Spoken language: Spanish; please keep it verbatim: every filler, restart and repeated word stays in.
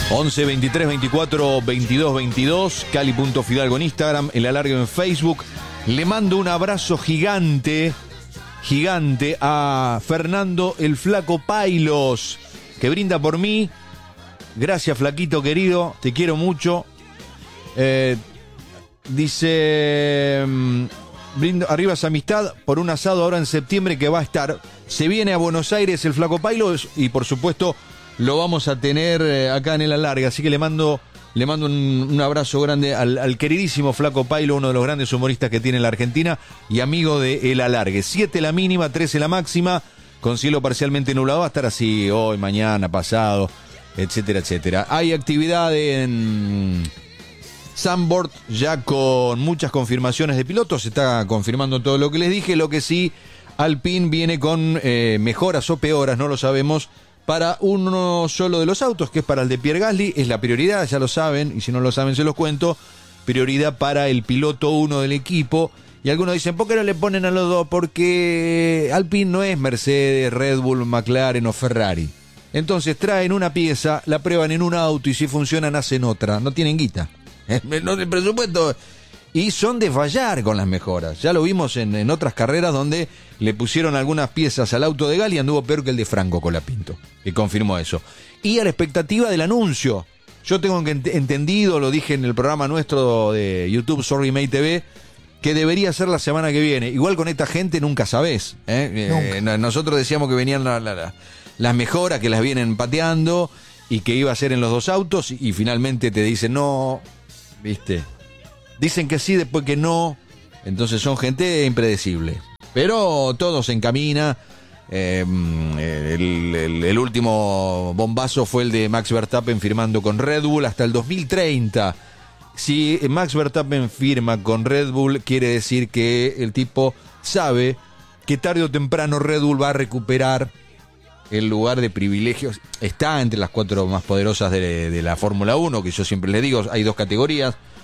once, veintitrés, veinticuatro, veintidós, veintidós, Cali.Fidalgo en Instagram, El Alargue en Facebook. Le mando un abrazo gigante, gigante a Fernando el Flaco Pailos, que brinda por mí. Gracias, Flaquito querido, te quiero mucho. Eh, dice, brindo, arriba esa amistad por un asado ahora en septiembre que va a estar. Se viene a Buenos Aires el Flaco Pailos y por supuesto lo vamos a tener eh, acá en El Alargue, así que le mando, le mando un, un abrazo grande al, al queridísimo Flaco Pailo, uno de los grandes humoristas que tiene la Argentina y amigo de El Alargue. siete la mínima, trece la máxima, con cielo parcialmente nublado, va a estar así hoy, mañana, pasado, etcétera, etcétera. Hay actividad en Zandvoort ya con muchas confirmaciones de pilotos, se está confirmando todo lo que les dije. Lo que sí, Alpine viene con eh, mejoras o peoras, no lo sabemos, para uno solo de los autos, que es para el de Pierre Gasly. Es la prioridad, ya lo saben, y si no lo saben se los cuento. Prioridad para el piloto uno del equipo. Y algunos dicen, ¿por qué no le ponen a los dos? Porque Alpine no es Mercedes, Red Bull, McLaren o Ferrari. Entonces traen una pieza, la prueban en un auto y si funcionan hacen otra. No tienen guita. No de presupuesto. Y son de fallar con las mejoras. Ya lo vimos en, en otras carreras donde le pusieron algunas piezas al auto de Gasly y anduvo peor que el de Franco Colapinto, que confirmó eso. Y a la expectativa del anuncio. Yo tengo entendido, lo dije en el programa nuestro de YouTube, Sorry Mate T V, que debería ser la semana que viene. Igual con esta gente nunca sabés. ¿eh? Nunca. Eh, nosotros decíamos que venían la, la, la, las mejoras, que las vienen pateando y que iba a ser en los dos autos y, y finalmente te dicen no, viste. Dicen que sí, después que no. Entonces son gente impredecible. Pero todo se encamina. Eh, el, el, el último bombazo fue el de Max Verstappen firmando con Red Bull hasta el dos mil treinta. Si Max Verstappen firma con Red Bull, quiere decir que el tipo sabe que tarde o temprano Red Bull va a recuperar el lugar de privilegios. Está entre las cuatro más poderosas de, de la Fórmula uno, que yo siempre les digo, hay dos categorías.